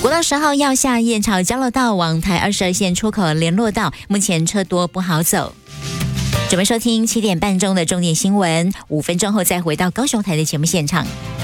国道10号要下燕巢交流道往台22线出口联络道，目前车多不好走。准备收听7点半钟的重点新闻，5分钟后再回到高雄台的节目现场。